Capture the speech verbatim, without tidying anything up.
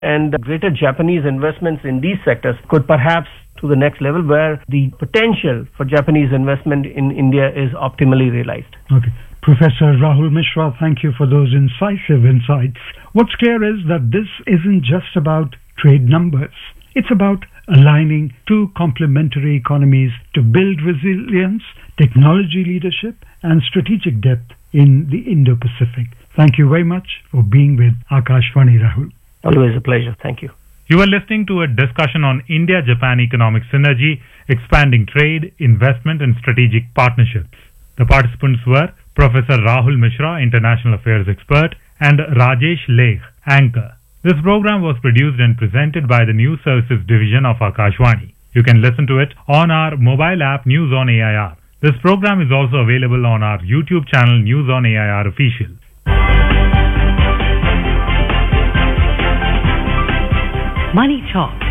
and greater Japanese investments in these sectors could perhaps to the next level where the potential for Japanese investment in India is optimally realized. Okay. Professor Rahul Mishra, thank you for those incisive insights. What's clear is that this isn't just about trade numbers. It's about aligning two complementary economies to build resilience, technology leadership, and strategic depth in the Indo-Pacific. Thank you very much for being with Akashvani, Rahul. Always a pleasure. Thank you. You are listening to a discussion on India-Japan economic synergy, expanding trade, investment, and strategic partnerships. The participants were Professor Rahul Mishra, International Affairs Expert, and Rajesh Legh, Anchor. This program was produced and presented by the News Services Division of Akashvani. You can listen to it on our mobile app News on A I R. This program is also available on our YouTube channel News on A I R Official. Money Talk